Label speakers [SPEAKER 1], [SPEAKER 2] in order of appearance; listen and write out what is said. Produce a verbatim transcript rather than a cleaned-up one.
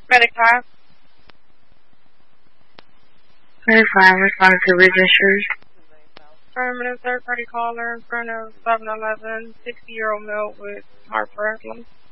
[SPEAKER 1] Medic five.
[SPEAKER 2] Medic five, responding to registers.
[SPEAKER 1] Affirmative, third party caller in front of seven eleven, sixty year old male with heart problem.